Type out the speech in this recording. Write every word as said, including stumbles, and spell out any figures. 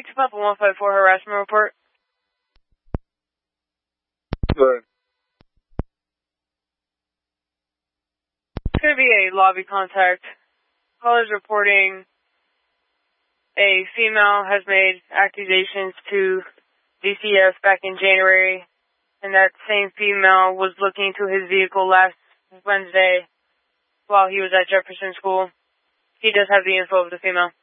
speak to Papa one five four harassment report? Right. It's going to be a lobby contact. Caller's reporting a female has made accusations to D C F back in January, and that same female was looking into his vehicle last Wednesday while he was at Jefferson School. He does have the info of the female.